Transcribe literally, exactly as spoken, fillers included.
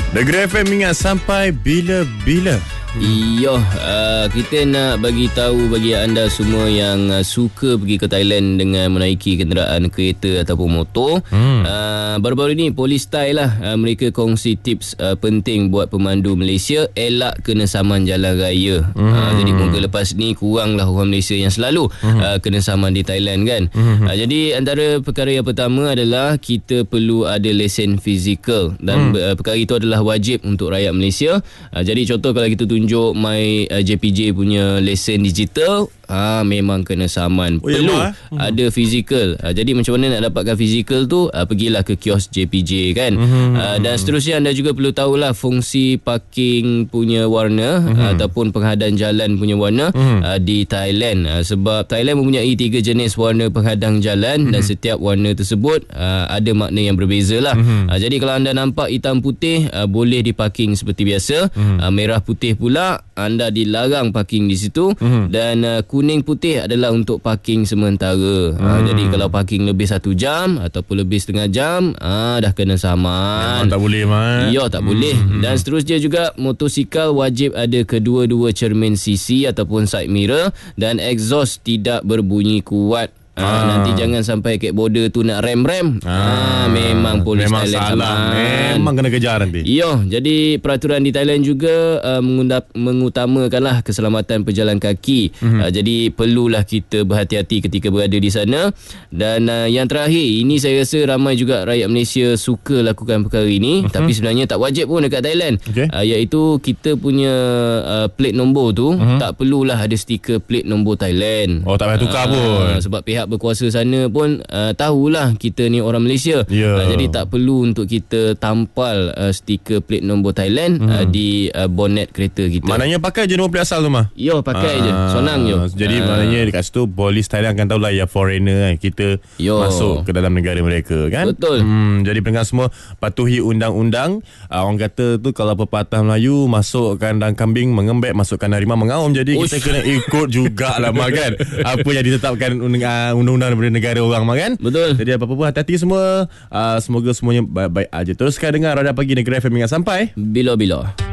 Negeri F M ingat sampai bila-bila. Iyo, uh, kita nak bagi tahu bagi anda semua yang uh, suka pergi ke Thailand dengan menaiki kenderaan kereta ataupun motor. Hmm. Uh, baru-baru ni Polistyle lah uh, mereka kongsi tips uh, penting buat pemandu Malaysia elak kena saman jalan raya. Hmm. Uh, jadi moga lepas ni kuranglah orang Malaysia yang selalu hmm. uh, kena saman di Thailand kan. Hmm. Uh, jadi antara perkara yang pertama adalah kita perlu ada lesen fizikal dan hmm. uh, perkara itu adalah wajib untuk rakyat Malaysia. Uh, jadi contoh kalau kita tunjuk my uh, J P J punya lesen digital, ah memang kena saman. Oh, perlu ya, ada fizikal. Uh, jadi macam mana nak dapatkan fizikal tu? Uh, pergilah ke kios J P J kan. Mm-hmm. Uh, dan seterusnya anda juga perlu tahulah fungsi parking punya warna mm-hmm. uh, ataupun penghadang jalan punya warna mm-hmm. uh, di Thailand. Uh, sebab Thailand mempunyai tiga jenis warna penghadang jalan mm-hmm. dan setiap warna tersebut uh, ada makna yang berbeza lah. Mm-hmm. Uh, jadi kalau anda nampak hitam putih uh, boleh diparking seperti biasa. Mm-hmm. Uh, merah putih pula anda dilarang parking di situ mm-hmm. dan uh, kuning putih adalah untuk parking sementara. Hmm. Ha, jadi kalau parking lebih satu jam ataupun lebih setengah jam, ah dah kena saman. Memang tak boleh mah. Ya, tak hmm. boleh. Dan seterusnya juga motosikal wajib ada kedua-dua cermin sisi ataupun side mirror dan exhaust tidak berbunyi kuat. Ah, ah. Nanti jangan sampai skateboarder tu nak rem-rem. Ah, ah, memang polis memang Thailand salah. saman. Memang kena kejar nanti. Ya, jadi peraturan di Thailand juga uh, mengundap, mengutamakanlah keselamatan pejalan kaki. Mm-hmm. Uh, jadi perlulah kita berhati-hati ketika berada di sana. Dan uh, yang terakhir, ini saya rasa ramai juga rakyat Malaysia suka lakukan perkara ini, mm-hmm. tapi sebenarnya tak wajib pun dekat Thailand. Okay. Uh, iaitu kita punya uh, plate nombor tu mm-hmm. tak perlulah ada stiker plate nombor Thailand. Oh, tak payah tukar uh, pun. Sebab pihak berkuasa sana pun uh, tahulah kita ni orang Malaysia. Yeah. Uh, jadi tak perlu untuk kita tampal uh, stiker plate nombor Thailand hmm. uh, di uh, bonnet kereta kita. Maknanya pakai je nombor plate asal tu mah. Yo, pakai uh, je. Sonang je. Jadi uh, maknanya dekat situ polis Thailand akan tahulah ya foreigner kan. Kita yo. masuk ke dalam negara mereka kan. Betul. Hmm, jadi pendengar semua patuhi undang-undang. Uh, orang kata tu kalau pepatah Melayu masuk kandang kambing mengembek, masuk kandang harimau mengaum. Jadi Ush. kita kena ikut jugalah mah kan. Apa yang ditetapkan uh, undang-undang daripada negara orang mah kan. Betul. Jadi apa-apa pun hati-hati semua. uh, Semoga semuanya baik-baik aja. Teruskan dengar Radar Pagi Negeri F M hingga sampai bila-bila.